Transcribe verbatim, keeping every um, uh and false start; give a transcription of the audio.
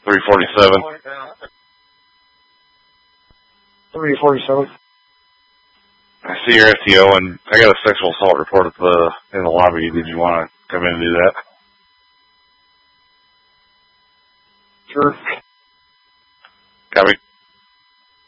three forty-seven. three forty-seven. I see your F T O, and I got a sexual assault report at the, in the lobby. Did you want to come in and do that? Sure.